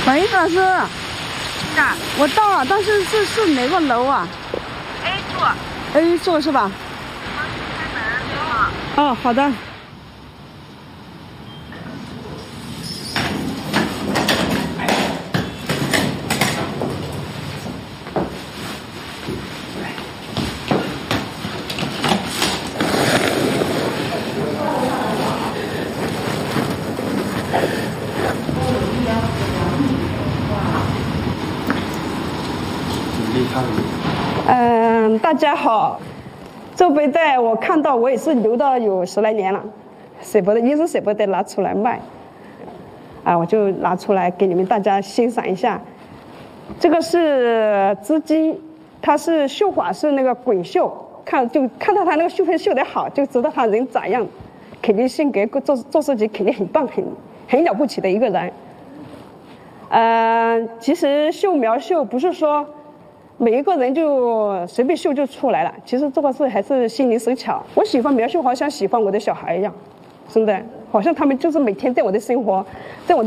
喂，老师。 是啊。 我到了，但是这是哪个楼啊 ？A 座。 A 座是吧？ 帮你开门， 哦，好的。大家好，这杯带我看到我也是留了有10来年了，舍不得，一直舍不得拿出来卖，我就拿出来给你们大家欣赏一下。这个是织巾，它是绣法是那个滚绣，看到它那个绣片绣得好，就知道他人咋样，肯定性格做自己肯定很棒，很了不起的一个人。其实描绣不是说每一个人就随便绣就出来了，其实这个事还是心灵手巧。我喜欢描绣，好像喜欢我的小孩一样，真的，好像他们就是每天在我的生活，在我的